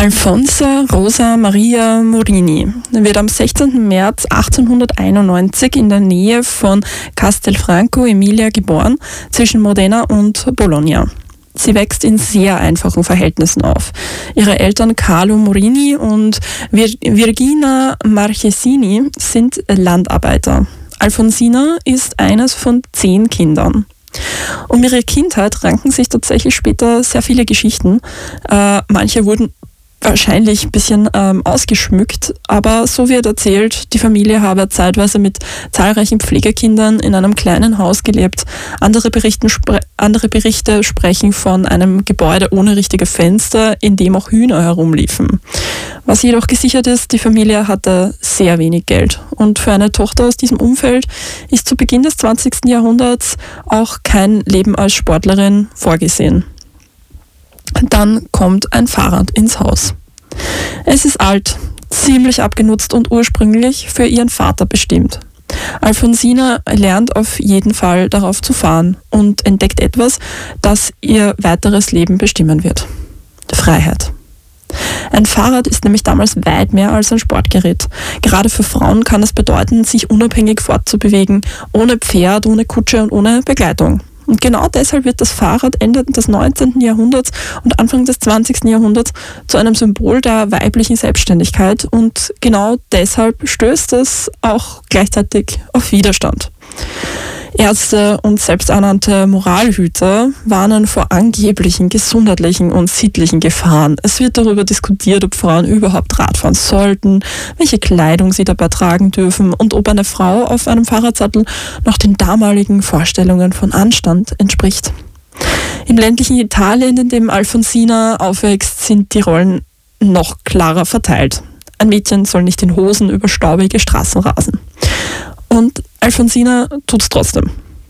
Alfonsa Rosa Maria Morini wird am 16. März 1891 in der Nähe von Castelfranco Emilia geboren, zwischen Modena und Bologna. Sie wächst in sehr einfachen Verhältnissen auf. Ihre Eltern Carlo Morini und Virginia Marchesini sind Landarbeiter. Alfonsina ist eines von 10 Kindern. Um ihre Kindheit ranken sich tatsächlich später sehr viele Geschichten. Manche wurden wahrscheinlich ein bisschen ausgeschmückt, aber so wird erzählt, die Familie habe zeitweise mit zahlreichen Pflegekindern in einem kleinen Haus gelebt. Andere Berichte sprechen von einem Gebäude ohne richtige Fenster, in dem auch Hühner herumliefen. Was jedoch gesichert ist, die Familie hatte sehr wenig Geld. Und für eine Tochter aus diesem Umfeld ist zu Beginn des 20. Jahrhunderts auch kein Leben als Sportlerin vorgesehen. Dann kommt ein Fahrrad ins Haus. Es ist alt, ziemlich abgenutzt und ursprünglich für ihren Vater bestimmt. Alfonsina lernt auf jeden Fall darauf zu fahren und entdeckt etwas, das ihr weiteres Leben bestimmen wird. Freiheit. Ein Fahrrad ist nämlich damals weit mehr als ein Sportgerät. Gerade für Frauen kann es bedeuten, sich unabhängig fortzubewegen, ohne Pferd, ohne Kutsche und ohne Begleitung. Und genau deshalb wird das Fahrrad Ende des 19. Jahrhunderts und Anfang des 20. Jahrhunderts zu einem Symbol der weiblichen Selbstständigkeit und genau deshalb stößt es auch gleichzeitig auf Widerstand. Ärzte und selbsternannte Moralhüter warnen vor angeblichen gesundheitlichen und sittlichen Gefahren. Es wird darüber diskutiert, ob Frauen überhaupt Rad fahren sollten, welche Kleidung sie dabei tragen dürfen und ob eine Frau auf einem Fahrradsattel noch den damaligen Vorstellungen von Anstand entspricht. Im ländlichen Italien, in dem Alfonsina aufwächst, sind die Rollen noch klarer verteilt. Ein Mädchen soll nicht in Hosen über staubige Straßen rasen. Und Alfonsina tut's trotzdem.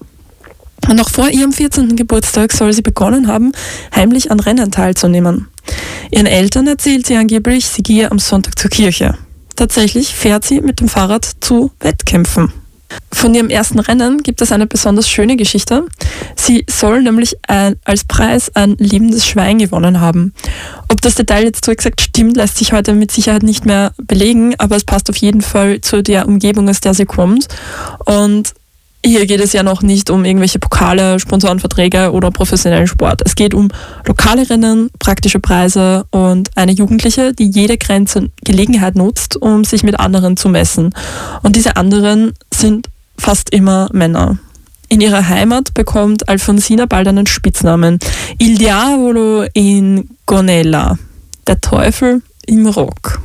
Und noch vor ihrem 14. Geburtstag soll sie begonnen haben, heimlich an Rennen teilzunehmen. Ihren Eltern erzählt sie angeblich, sie gehe am Sonntag zur Kirche. Tatsächlich fährt sie mit dem Fahrrad zu Wettkämpfen. Von ihrem ersten Rennen gibt es eine besonders schöne Geschichte. Sie soll nämlich als Preis ein lebendes Schwein gewonnen haben. Ob das Detail jetzt so exakt stimmt, lässt sich heute mit Sicherheit nicht mehr belegen, aber es passt auf jeden Fall zu der Umgebung, aus der sie kommt. Und hier geht es ja noch nicht um irgendwelche Pokale, Sponsorenverträge oder professionellen Sport. Es geht um lokale Rennen, praktische Preise und eine Jugendliche, die jede Gelegenheit nutzt, um sich mit anderen zu messen. Und diese anderen sind fast immer Männer. In ihrer Heimat bekommt Alfonsina bald einen Spitznamen: Il Diavolo in Gonella, der Teufel im Rock.